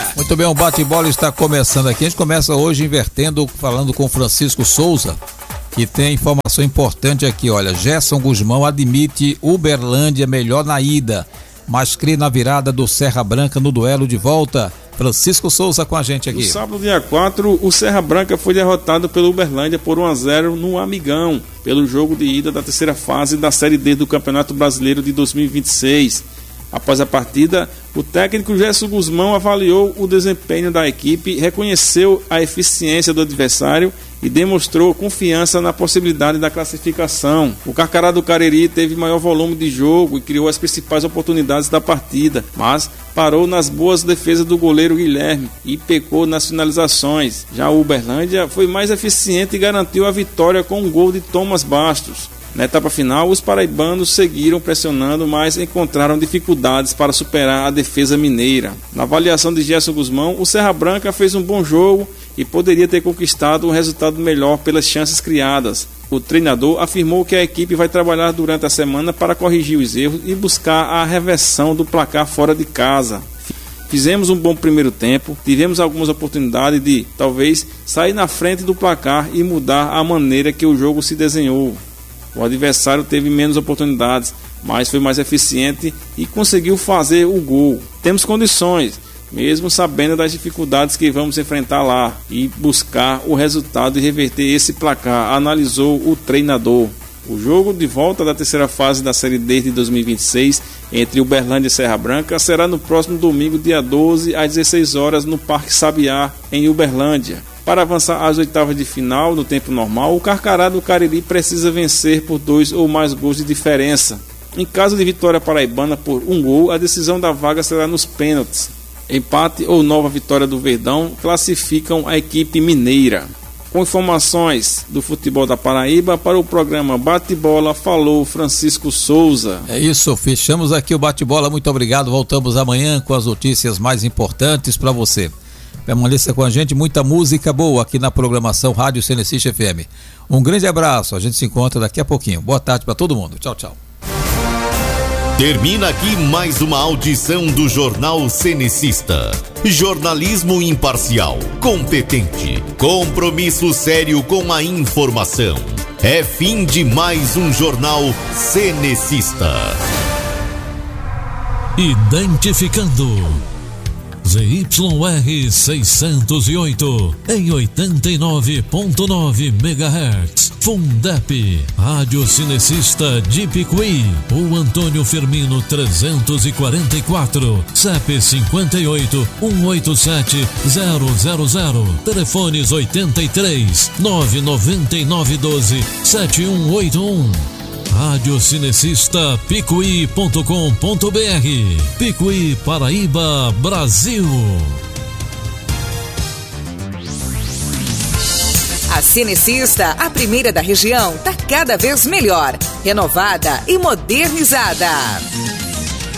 Muito bem, o bate-bola está começando aqui. A gente começa hoje invertendo, falando com Francisco Souza, que tem informação importante aqui. Olha, Gerson Guzmão admite Uberlândia melhor na ida, mas crê na virada do Serra Branca no duelo de volta. Francisco Souza com a gente aqui. No sábado, dia 4, o Serra Branca foi derrotado pelo Uberlândia por 1-0 no Amigão, pelo jogo de ida da terceira fase da Série D do Campeonato Brasileiro de 2026. Após a partida, o técnico Gerson Guzmão avaliou o desempenho da equipe, reconheceu a eficiência do adversário e demonstrou confiança na possibilidade da classificação. O Carcará do Cariri teve maior volume de jogo e criou as principais oportunidades da partida, mas parou nas boas defesas do goleiro Guilherme e pecou nas finalizações. Já o Uberlândia foi mais eficiente e garantiu a vitória com um gol de Thomas Bastos. Na etapa final, os paraibanos seguiram pressionando, mas encontraram dificuldades para superar a defesa mineira. Na avaliação de Gerson Guzmão, o Serra Branca fez um bom jogo e poderia ter conquistado um resultado melhor pelas chances criadas. O treinador afirmou que a equipe vai trabalhar durante a semana para corrigir os erros e buscar a reversão do placar fora de casa. Fizemos um bom primeiro tempo, tivemos algumas oportunidades de, talvez, sair na frente do placar e mudar a maneira que o jogo se desenhou. O adversário teve menos oportunidades, mas foi mais eficiente e conseguiu fazer o gol. Temos condições, mesmo sabendo das dificuldades que vamos enfrentar lá, e buscar o resultado e reverter esse placar, analisou o treinador. O jogo de volta da terceira fase da Série D de 2026 entre Uberlândia e Serra Branca será no próximo domingo, dia 12, às 16 horas, no Parque Sabiá, em Uberlândia. Para avançar às oitavas de final no tempo normal, o Carcará do Cariri precisa vencer por 2 ou mais gols de diferença. Em caso de vitória paraibana por 1 gol, a decisão da vaga será nos pênaltis. Empate ou nova vitória do Verdão classificam a equipe mineira. Com informações do futebol da Paraíba, para o programa Bate-Bola, falou Francisco Souza. É isso, fechamos aqui o Bate-Bola. Muito obrigado, voltamos amanhã com as notícias mais importantes para você. Permaneça com a gente, muita música boa aqui na programação Rádio Cenecista FM. Um grande abraço, a gente se encontra daqui a pouquinho. Boa tarde para todo mundo. Tchau, tchau. Termina aqui mais uma audição do Jornal Cenecista. Jornalismo imparcial, competente, compromisso sério com a informação. É fim de mais um Jornal Cenecista. Identificando ZYR 608 em 89.9 MHz. Fundep, Rádio Cenecista de Picuí. O Antônio Firmino 344, CEP 58 187 000. Telefones 83 999 12 7181. Rádio Cenecista Picuí.com.br. Picuí, Paraíba, Brasil. A Cenecista, a primeira da região, está cada vez melhor, renovada e modernizada.